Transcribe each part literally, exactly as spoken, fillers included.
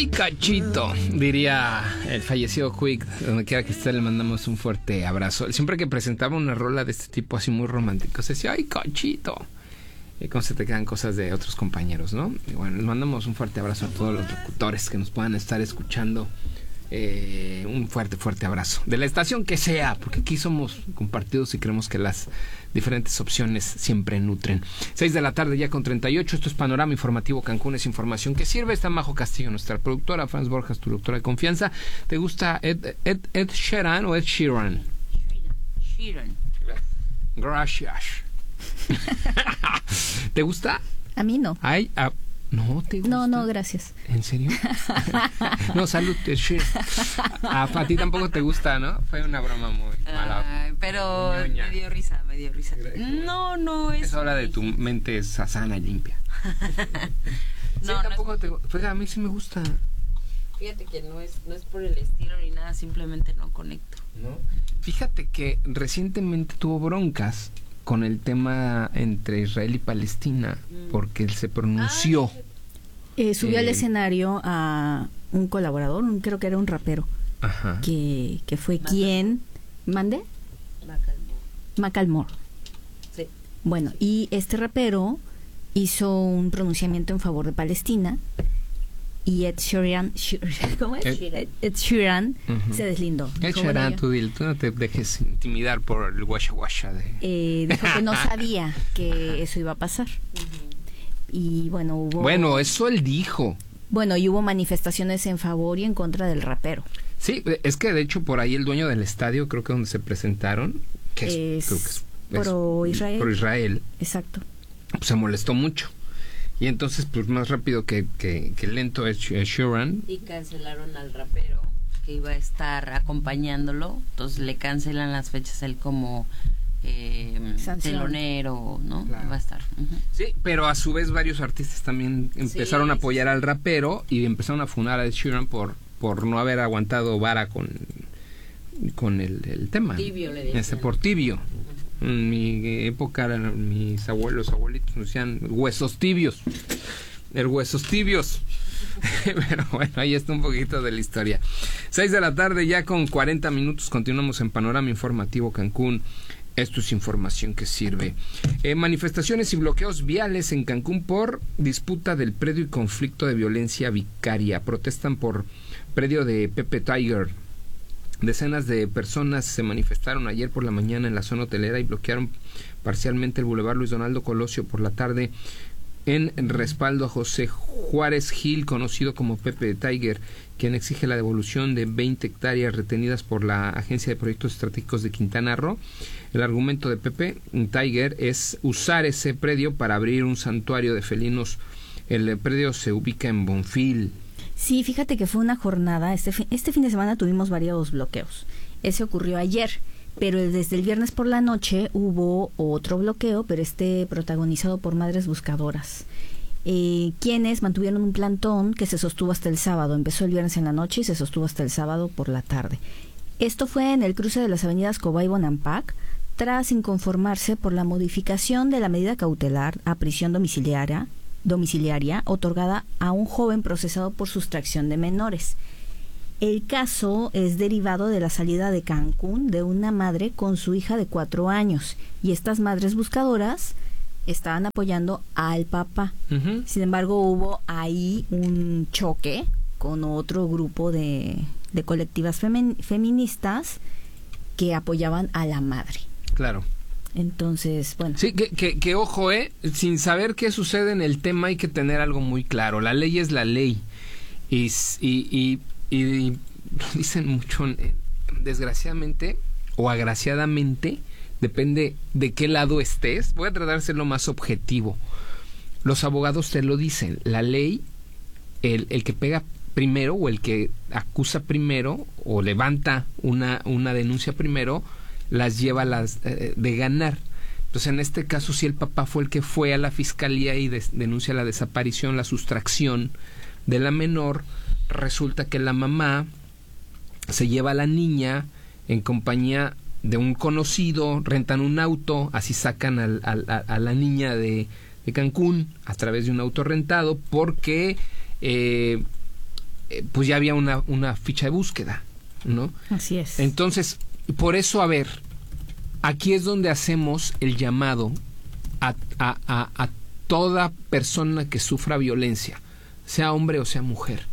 ¡Ay, cachito! Diría el fallecido Quick. Donde quiera que esté, le mandamos un fuerte abrazo. Siempre que presentaba una rola de este tipo así muy romántico, se decía, ¡ay, cachito! Y cómo se te quedan cosas de otros compañeros, ¿no? Y bueno, les mandamos un fuerte abrazo a todos los locutores que nos puedan estar escuchando. Eh, un fuerte, fuerte abrazo. De la estación que sea, porque aquí somos compartidos y creemos que las diferentes opciones siempre nutren. seis de la tarde ya con treinta y ocho. Esto es Panorama Informativo Cancún. Es información que sirve. Está Majo Castillo, nuestra productora. Franz Borjas, tu doctora de confianza. ¿Te gusta Ed, Ed, Ed Sheeran o Ed Sheeran? Sheeran. Gracias. ¿Te gusta? A mí no. Ay, a, no te gusta. No, no, gracias. ¿En serio? No, salud, Ed Sheeran. A, a ti tampoco te gusta, ¿no? Fue una broma muy mala. Ay, pero Ñoña. me dio risa, me dio risa. No, no es. Es hora de tu mente sana y limpia. No, sí, no tampoco es... te gusta. Pues a mí sí me gusta. Fíjate que no es, no es por el estilo ni nada, simplemente no conecto. ¿No? Fíjate que recientemente tuvo broncas con el tema entre Israel y Palestina, mm. porque él se pronunció. Ah, eh, subió eh, al escenario a un colaborador, un, creo que era un rapero, ajá. que, que fue Macal quien... ¿Mande? Macklemore. Macklemore. Sí. Bueno, y este rapero hizo un pronunciamiento en favor de Palestina y Ed Sheeran, ¿cómo es? Ed, Ed Sheeran uh-huh. se deslindó. Ed Sheeran, tú, tú no te dejes intimidar por el guasha guasha de... Eh, dijo que no sabía que eso iba a pasar. Uh-huh. Y bueno, hubo... Bueno, eso él dijo. Bueno, y hubo manifestaciones en favor y en contra del rapero. Sí, es que de hecho por ahí el dueño del estadio, creo que donde se presentaron, que es, es, creo que es, pro es, Israel. Pro Israel. Exacto. Pues se molestó mucho. Y entonces, pues más rápido que, que, que lento es Sheeran. Y cancelaron al rapero que iba a estar acompañándolo. Entonces le cancelan las fechas él como eh, telonero, ¿no? Claro. Va a estar. Uh-huh. Sí, pero a su vez varios artistas también empezaron sí, a apoyar sí. al rapero y empezaron a funar a Ed Sheeran por, por no haber aguantado vara con, con el, el tema. Tibio le decían. Ese por tibio. En mi época, mis abuelos, abuelitos nos decían huesos tibios. El huesos tibios. Pero bueno, ahí está un poquito de la historia. seis de la tarde ya con cuarenta minutos. Continuamos en Panorama Informativo Cancún. Esto es información que sirve. Eh, manifestaciones y bloqueos viales en Cancún por disputa del predio y conflicto de violencia vicaria. Protestan por predio de Pepe Tiger. Decenas de personas se manifestaron ayer por la mañana en la zona hotelera y bloquearon parcialmente el Boulevard Luis Donaldo Colosio por la tarde en respaldo a José Juárez Gil, conocido como Pepe Tiger, quien exige la devolución de veinte hectáreas retenidas por la Agencia de Proyectos Estratégicos de Quintana Roo. El argumento de Pepe Tiger es usar ese predio para abrir un santuario de felinos. El predio se ubica en Bonfil. Sí, fíjate que fue una jornada, este fin, este fin de semana tuvimos varios bloqueos. Ese ocurrió ayer, pero desde el viernes por la noche hubo otro bloqueo, pero este protagonizado por madres buscadoras, eh, quienes mantuvieron un plantón que se sostuvo hasta el sábado. Empezó el viernes en la noche y se sostuvo hasta el sábado por la tarde. Esto fue en el cruce de las avenidas Cobá y Bonampak, tras inconformarse por la modificación de la medida cautelar a prisión domiciliaria domiciliaria otorgada a un joven procesado por sustracción de menores. El caso es derivado de la salida de Cancún de una madre con su hija de cuatro años y estas madres buscadoras estaban apoyando al papá. Uh-huh. Sin embargo, hubo ahí un choque con otro grupo de, de colectivas femen, feministas que apoyaban a la madre. Claro. Entonces, bueno. Sí, que, que, que ojo, eh, sin saber qué sucede en el tema hay que tener algo muy claro. La ley es la ley. Y, y, y, y dicen mucho, desgraciadamente o agraciadamente, depende de qué lado estés. Voy a tratar de ser lo más objetivo. Los abogados te lo dicen. La ley, el, el que pega primero o el que acusa primero o levanta una, una denuncia primero, las lleva las eh, de ganar. Entonces, en este caso, si el papá fue el que fue a la fiscalía y des, denuncia la desaparición, la sustracción de la menor, resulta que la mamá se lleva a la niña en compañía de un conocido, rentan un auto, así sacan al, al, a, a la niña de, de Cancún a través de un auto rentado, porque eh, eh, pues ya había una, una ficha de búsqueda, ¿no? Así es. Entonces, por eso, a ver, aquí es donde hacemos el llamado a, a, a, a toda persona que sufra violencia, sea hombre o sea mujer.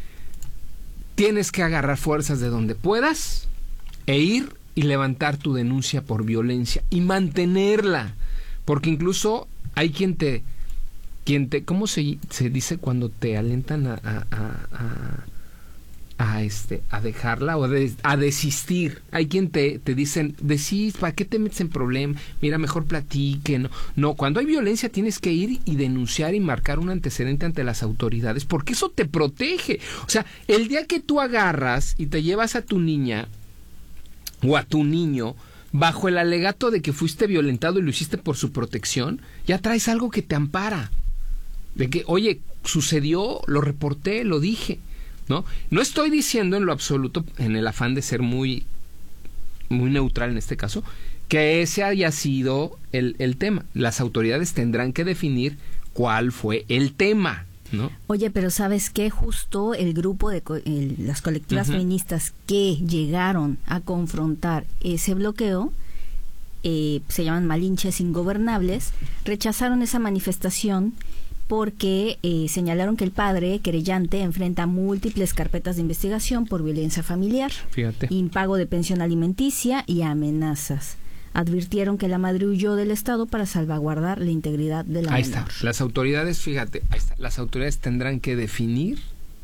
Tienes que agarrar fuerzas de donde puedas e ir y levantar tu denuncia por violencia y mantenerla, porque incluso hay quien te, quien te, ¿cómo se, se dice cuando te alentan a, a, a, a, a este, a dejarla o de, a desistir? Hay quien te, te dicen, desist, ¿para qué te metes en problemas? Mira, mejor platique. No, no, cuando hay violencia tienes que ir y denunciar y marcar un antecedente ante las autoridades, porque eso te protege. O sea, el día que tú agarras y te llevas a tu niña o a tu niño bajo el alegato de que fuiste violentado y lo hiciste por su protección, ya traes algo que te ampara. De que, oye, sucedió, lo reporté, lo dije, ¿no? No estoy diciendo en lo absoluto, en el afán de ser muy, muy neutral en este caso, que ese haya sido el, el tema. Las autoridades tendrán que definir cuál fue el tema, ¿no? Oye, pero ¿sabes qué? Justo el grupo de co el, las colectivas uh-huh. feministas que llegaron a confrontar ese bloqueo, eh, se llaman Malinches Ingobernables, rechazaron esa manifestación porque eh, señalaron que el padre querellante enfrenta múltiples carpetas de investigación por violencia familiar, Fíjate. impago de pensión alimenticia y amenazas. Advirtieron que la madre huyó del Estado para salvaguardar la integridad de la Ahí menor. está. Las autoridades, fíjate, ahí está. Las autoridades tendrán que definir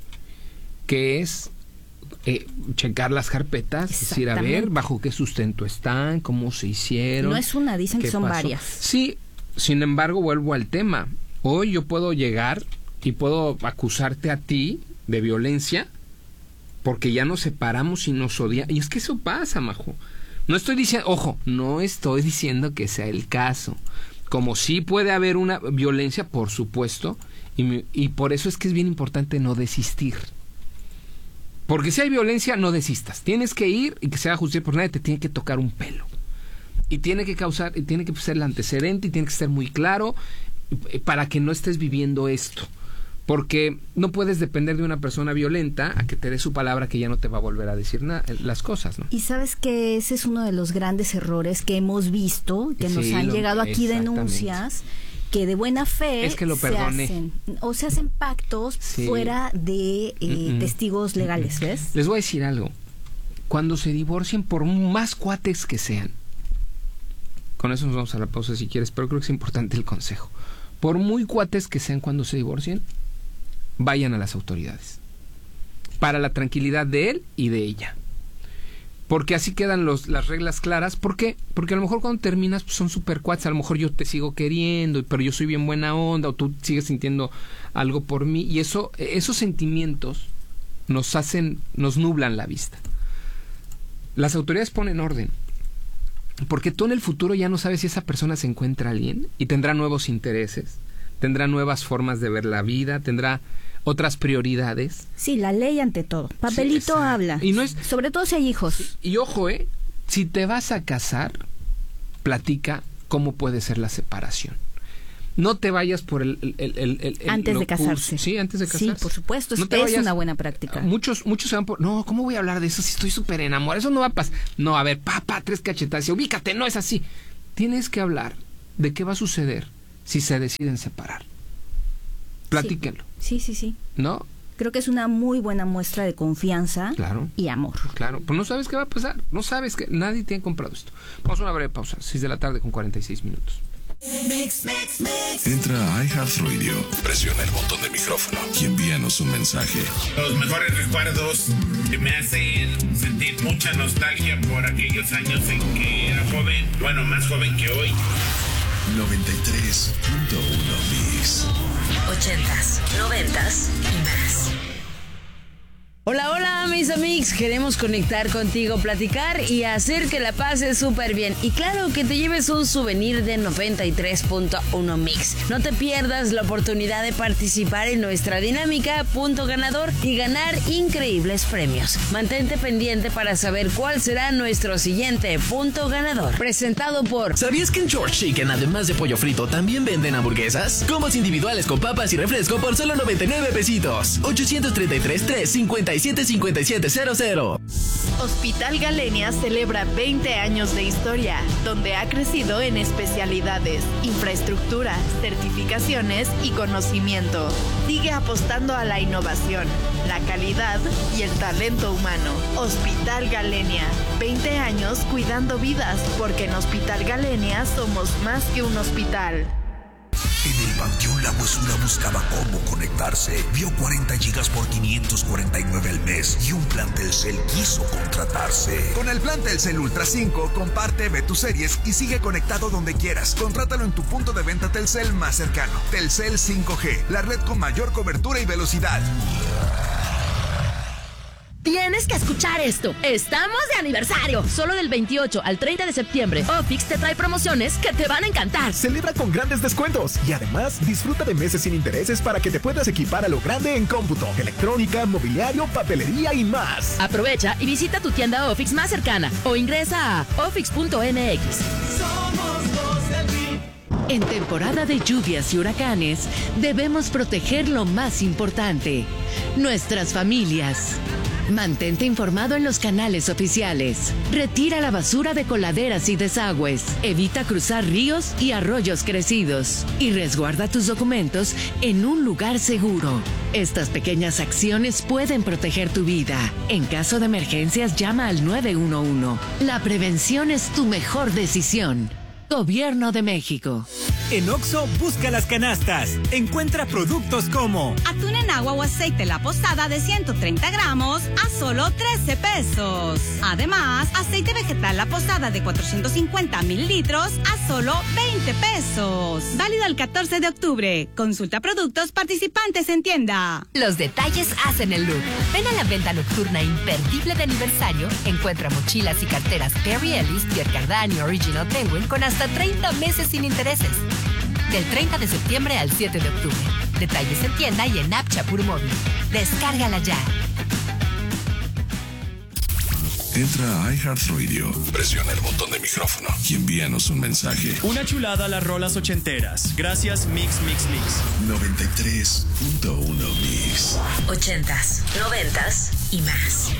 qué es eh, checar las carpetas, es decir, a ver bajo qué sustento están, cómo se hicieron. No es una, dicen que son pasó. varias. Sí, sin embargo, vuelvo al tema. Hoy yo puedo llegar y puedo acusarte a ti de violencia porque ya nos separamos y nos odiamos. Y es que eso pasa, Majo. No estoy diciendo, ojo, no estoy diciendo que sea el caso. Como sí puede haber una violencia, por supuesto, y, y por eso es que es bien importante no desistir. Porque si hay violencia, no desistas. Tienes que ir y que se haga justicia, por nadie te tiene que tocar un pelo. Y tiene que causar, y tiene que ser el antecedente, y tiene que ser muy claro para que no estés viviendo esto. Porque no puedes depender de una persona violenta a que te dé su palabra que ya no te va a volver a decir nada, las cosas, ¿no? Y sabes que ese es uno de los grandes errores que hemos visto, que sí, nos han lo, llegado aquí denuncias, que de buena fe es que lo se hacen, o se hacen pactos sí. fuera de eh, mm-mm. testigos legales, ¿ves? Les voy a decir algo. Cuando se divorcien, por más cuates que sean, con eso nos vamos a la pausa si quieres, pero creo que es importante el consejo. Por muy cuates que sean cuando se divorcien, vayan a las autoridades para la tranquilidad de él y de ella, porque así quedan los, las reglas claras. ¿Por qué? Porque a lo mejor cuando terminas pues son super cuates, a lo mejor yo te sigo queriendo pero yo soy bien buena onda, o tú sigues sintiendo algo por mí, y eso, esos sentimientos nos hacen, nos nublan la vista. Las autoridades ponen orden, porque tú en el futuro ya no sabes si esa persona se encuentra alguien y tendrá nuevos intereses, tendrá nuevas formas de ver la vida, tendrá otras prioridades. Sí, la ley ante todo. Papelito sí, habla. Y no es, sobre todo si hay hijos. Y, y ojo, eh, si te vas a casar, platica cómo puede ser la separación. No te vayas por el... el, el, el, el antes de casarse. Sí, antes de casarse. Sí, por supuesto. No te es vayas, una buena práctica. Muchos muchos se van por... No, ¿cómo voy a hablar de eso si estoy súper enamorado? Eso no va a pasar. No, a ver, papá, tres cachetadas. Ubícate, no es así. Tienes que hablar de qué va a suceder si se deciden separar. Platíquenlo. Sí, sí, sí. ¿No? Creo que es una muy buena muestra de confianza claro, y amor. Claro, pues no sabes qué va a pasar. No sabes que nadie te ha comprado esto. Vamos a una breve pausa. seis de la tarde con cuarenta y seis minutos. Mix, mix, mix. Entra a iHeartRadio, presiona el botón de micrófono y envíanos un mensaje. Los mejores recuerdos que me hacen sentir mucha nostalgia por aquellos años en que era joven, bueno, más joven que hoy. noventa y tres punto uno Mix. Ochentas, noventas y más. Hola, hola, mi mis amigos, queremos conectar contigo, platicar y hacer que la pases súper bien. Y claro, que te lleves un souvenir de noventa y tres punto uno Mix. No te pierdas la oportunidad de participar en nuestra dinámica Punto Ganador y ganar increíbles premios. Mantente pendiente para saber cuál será nuestro siguiente Punto Ganador. Presentado por... ¿Sabías que en George Chicken, además de pollo frito, también venden hamburguesas? Combos individuales con papas y refresco por solo noventa y nueve pesitos. ochocientos treinta y tres, tres cincuenta y siete cincuenta y siete cero cero. Hospital Galenia celebra veinte años de historia, donde ha crecido en especialidades, infraestructura, certificaciones y conocimiento. Sigue apostando a la innovación, la calidad y el talento humano. Hospital Galenia, veinte años cuidando vidas, porque en Hospital Galenia somos más que un hospital. En el Panteón La Huesura buscaba cómo conectarse. Vio cuarenta gigas por quinientos cuarenta y nueve al mes y un plan Telcel quiso contratarse. Con el plan Telcel Ultra cinco, comparte, ve tus series y sigue conectado donde quieras. Contrátalo en tu punto de venta Telcel más cercano. Telcel cinco G, la red con mayor cobertura y velocidad. Tienes que escuchar esto. Estamos de aniversario. Solo del veintiocho al treinta de septiembre, Ofix te trae promociones que te van a encantar. Celebra con grandes descuentos y además disfruta de meses sin intereses para que te puedas equipar a lo grande en cómputo, electrónica, mobiliario, papelería y más. Aprovecha y visita tu tienda Ofix más cercana o ingresa a ofix punto m x. Somos los del V I P. En temporada de lluvias y huracanes, debemos proteger lo más importante: nuestras familias. Mantente informado en los canales oficiales. Retira la basura de coladeras y desagües. Evita cruzar ríos y arroyos crecidos. Y resguarda tus documentos en un lugar seguro. Estas pequeñas acciones pueden proteger tu vida. En caso de emergencias, llama al nueve uno uno. La prevención es tu mejor decisión. Gobierno de México. En Oxxo, busca las canastas. Encuentra productos como atún en agua o aceite La Posada de ciento treinta gramos a solo trece pesos. Además, aceite vegetal La Posada de cuatrocientos cincuenta mililitros a solo veinte pesos. Válido el catorce de octubre. Consulta productos participantes en tienda. Los detalles hacen el look. Ven a la venta nocturna imperdible de aniversario. Encuentra mochilas y carteras Perry Ellis, Pierre Cardin y Original Penguin con hasta treinta meses sin intereses. Del treinta de septiembre al siete de octubre. Detalles en tienda y en app Chapur Móvil. Descárgala ya. Entra a iHeartRadio, presiona el botón de micrófono y envíanos un mensaje. Una chulada a las rolas ochenteras. Gracias Mix Mix Mix. noventa y tres punto uno Mix. Ochentas, noventas y más.